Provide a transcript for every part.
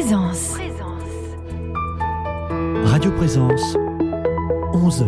Présence. Radio Présence, 11h.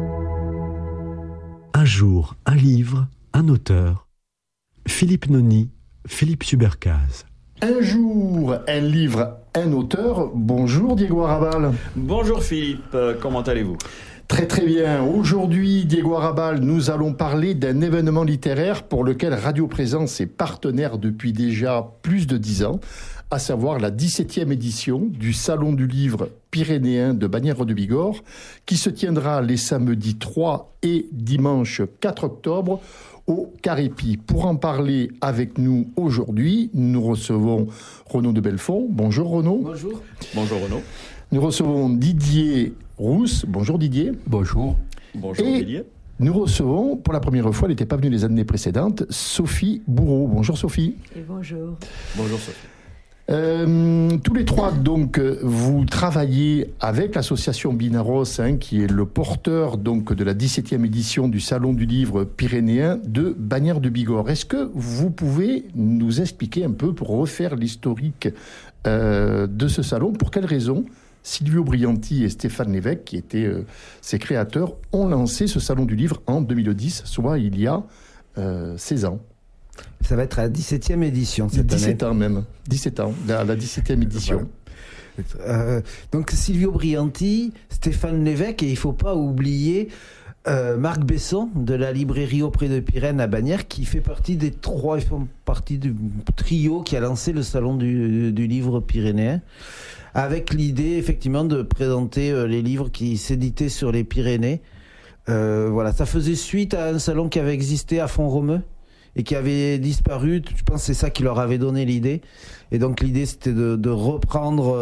Un jour, un livre, un auteur. Philippe Noni, Philippe Subercase. Un jour, un livre, un auteur. Bonjour Diego Arrabal. Bonjour Philippe, comment allez-vous ? Très très bien. Aujourd'hui, Diego Arrabal, nous allons parler d'un événement littéraire pour lequel Radio Présence est partenaire depuis déjà plus de 10 ans, à savoir la 17e édition du Salon du Livre Pyrénéen de Bagnères-de-Bigorre, qui se tiendra les samedis 3 et dimanche 4 octobre au Carépi. Pour en parler avec nous aujourd'hui, nous recevons Renaud de Belfond. Bonjour Renaud. Bonjour. Bonjour Renaud. Nous recevons Didier Rousse. Bonjour Didier. Bonjour. Bonjour Et Didier. nous recevons, pour la première fois, elle n'était pas venue les années précédentes, Sophie Bourreau. Bonjour Sophie. Et bonjour. Bonjour Sophie. Tous les trois, donc, vous travaillez avec l'association Binaros, qui est le porteur donc, de la 17e édition du Salon du Livre Pyrénéen de Bagnères-de-Bigorre. Est-ce que vous pouvez nous expliquer un peu, pour refaire l'historique de ce salon, pour quelles raisons Silvio Brianti et Stéphane Lévesque, qui étaient ses créateurs, ont lancé ce Salon du Livre en 2010, soit il y a 16 ans. Ça va être la 17e édition cette 17 année. ans même. 17 ans, la 17e édition. Voilà. Donc Silvio Brianti, Stéphane Lévesque, et il ne faut pas oublier Marc Besson de la librairie Auprès de Pyrène à Bagnères, qui fait partie des trois, ils font partie du trio qui a lancé le Salon du Livre Pyrénéen, avec l'idée effectivement de présenter les livres qui s'éditaient sur les Pyrénées. Voilà, ça faisait suite à un salon qui avait existé à Font-Romeu et qui avait disparu. Je pense que c'est ça qui leur avait donné l'idée. Et donc l'idée, c'était de reprendre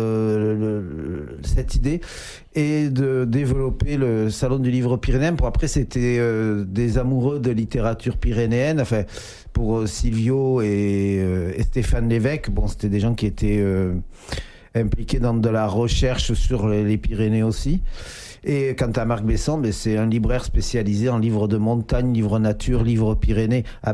cette idée et de développer le Salon du Livre Pyrénéen. Pour après, c'était des amoureux de littérature pyrénéenne. Enfin, pour Silvio et Stéphane Lévesque, bon, c'était des gens qui étaient impliqués dans de la recherche sur les Pyrénées aussi. Et quant à Marc Besson, c'est un libraire spécialisé en livres de montagne, livres nature, livres Pyrénées.